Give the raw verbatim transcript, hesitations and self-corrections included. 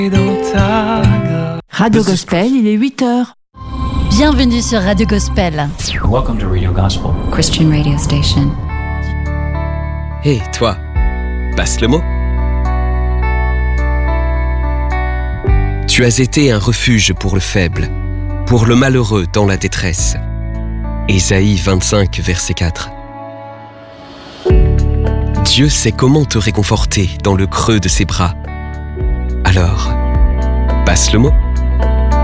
Radio Gospel, il est huit heures. Bienvenue sur Radio Gospel. Welcome to Radio Gospel, Christian radio station. Hé, hey, toi, passe le mot. Tu as été un refuge pour le faible, pour le malheureux dans la détresse. Ésaïe vingt-cinq, verset quatre. Dieu sait comment te réconforter dans le creux de ses bras. Alors, passe le mot.